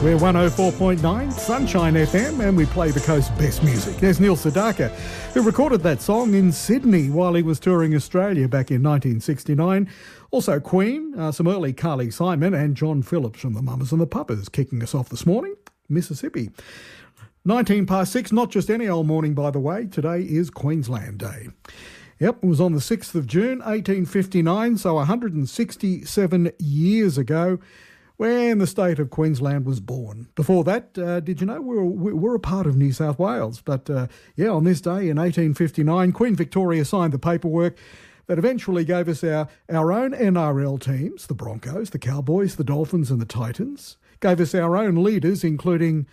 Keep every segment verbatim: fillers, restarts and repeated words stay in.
We're one oh four point nine Sunshine F M and we play the coast's best music. There's Neil Sedaka, who recorded that song in Sydney while he was touring Australia back in nineteen sixty-nine. Also Queen, uh, some early Carly Simon and John Phillips from the Mamas and the Papas kicking us off this morning. Mississippi. nineteen past six, not just any old morning, by the way. Today is Queensland Day. Yep, it was on the sixth of June, eighteen fifty-nine, so one hundred sixty-seven years ago, when the state of Queensland was born. Before that, uh, did you know, we were, we were a part of New South Wales. But, uh, yeah, on this day in eighteen fifty-nine, Queen Victoria signed the paperwork that eventually gave us our, our own N R L teams, the Broncos, the Cowboys, the Dolphins and the Titans. Gave us our own leaders, including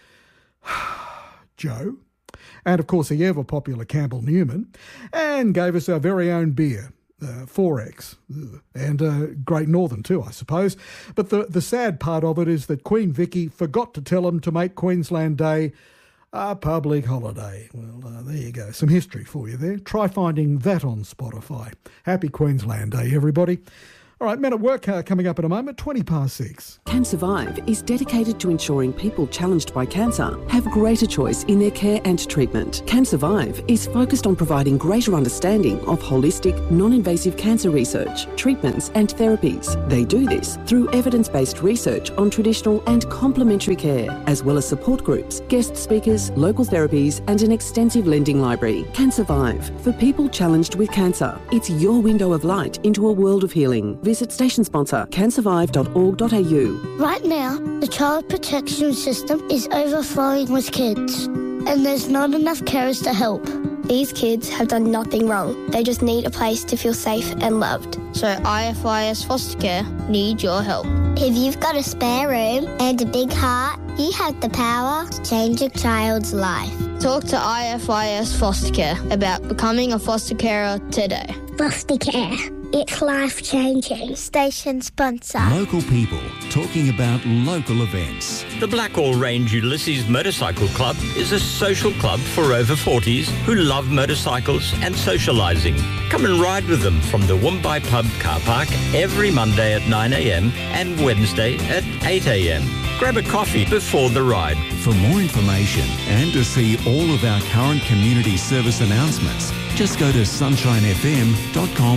Joe, and of course the ever-popular Campbell Newman, and gave us our very own beer, uh, four X, and uh, Great Northern too, I suppose. But the, the sad part of it is that Queen Vicky forgot to tell them to make Queensland Day a public holiday. Well, uh, there you go. Some history for you there. Try finding that on Spotify. Happy Queensland Day, everybody. All right, Men at Work uh, coming up in a moment, twenty past six. Can Survive is dedicated to ensuring people challenged by cancer have greater choice in their care and treatment. Can Survive is focused on providing greater understanding of holistic, non-invasive cancer research, treatments and therapies. They do this through evidence-based research on traditional and complementary care, as well as support groups, guest speakers, local therapies and an extensive lending library. Can Survive, for people challenged with cancer. It's your window of light into a world of healing. Visit station sponsor can survive dot org dot a u. Right now, the child protection system is overflowing with kids, and there's not enough carers to help. These kids have done nothing wrong. They just need a place to feel safe and loved. So I F I S Foster Care need your help. If you've got a spare room and a big heart, you have the power to change a child's life. Talk to I F I S Foster Care about becoming a foster carer today. Foster Care. It's life-changing. Station sponsor. Local people talking about local events. The Blackall Range Ulysses Motorcycle Club is a social club for over forties who love motorcycles and socialising. Come and ride with them from the Woombye Pub car park every Monday at nine a m and Wednesday at eight a m. Grab a coffee before the ride. For more information and to see all of our current community service announcements, just go to sunshine f m dot com